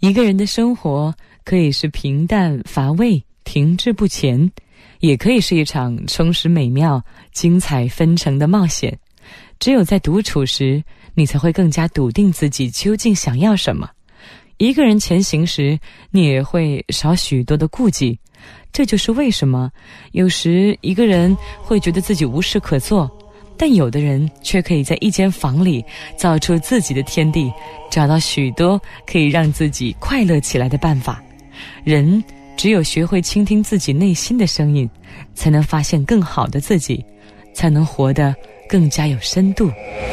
一个人的生活可以是平淡乏味、停滞不前，也可以是一场充实美妙、精彩纷呈的冒险。只有在独处时，你才会更加笃定自己究竟想要什么。一个人前行时，你也会少许多的顾忌。这就是为什么有时一个人会觉得自己无事可做，但有的人却可以在一间房里造出自己的天地，找到许多可以让自己快乐起来的办法。人只有学会倾听自己内心的声音，才能发现更好的自己，才能活得更加有深度。